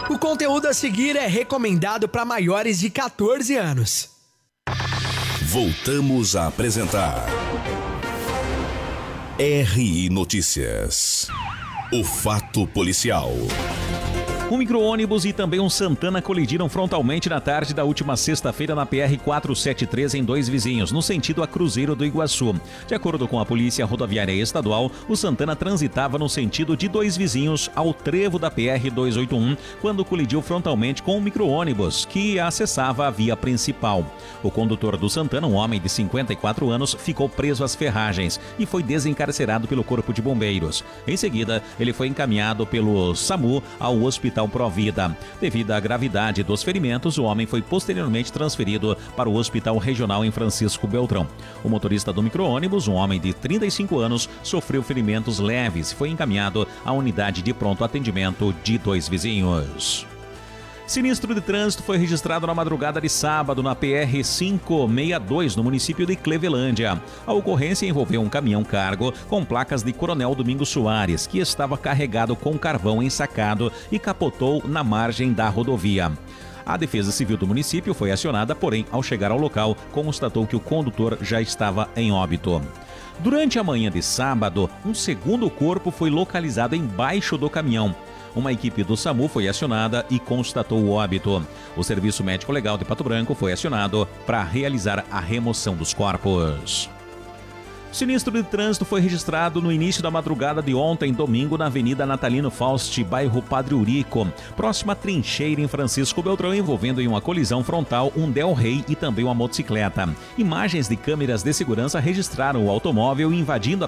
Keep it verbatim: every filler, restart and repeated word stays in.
O conteúdo a seguir é recomendado para maiores de quatorze anos. Voltamos a apresentar R I Notícias. O fato policial. Um micro-ônibus e também um Santana colidiram frontalmente na tarde da última sexta-feira na P R quatrocentos e setenta e três em dois vizinhos, no sentido a Cruzeiro do Iguaçu. De acordo com a Polícia Rodoviária Estadual, o Santana transitava no sentido de dois vizinhos ao trevo da P R duzentos e oitenta e um, quando colidiu frontalmente com um micro-ônibus que acessava a via principal. O condutor do Santana, um homem de cinquenta e quatro anos, ficou preso às ferragens e foi desencarcerado pelo Corpo de Bombeiros. Em seguida, ele foi encaminhado pelo SAMU ao Hospital Provida. Devido à gravidade dos ferimentos, o homem foi posteriormente transferido para o Hospital Regional em Francisco Beltrão. O motorista do micro-ônibus, um homem de trinta e cinco anos, sofreu ferimentos leves e foi encaminhado à unidade de pronto atendimento de dois vizinhos. Sinistro de trânsito foi registrado na madrugada de sábado na P R quinhentos e sessenta e dois, no município de Clevelândia. A ocorrência envolveu um caminhão-cargo com placas de Coronel Domingos Soares, que estava carregado com carvão ensacado e capotou na margem da rodovia. A Defesa Civil do município foi acionada, porém, ao chegar ao local, constatou que o condutor já estava em óbito. Durante a manhã de sábado, um segundo corpo foi localizado embaixo do caminhão. Uma equipe do SAMU foi acionada e constatou o óbito. O Serviço Médico Legal de Pato Branco foi acionado para realizar a remoção dos corpos. Sinistro de trânsito foi registrado no início da madrugada de ontem, domingo, na Avenida Natalino Fausti, bairro Padre Eurico, próxima à trincheira em Francisco Beltrão, envolvendo em uma colisão frontal um Del Rey e também uma motocicleta. Imagens de câmeras de segurança registraram o automóvel invadindo a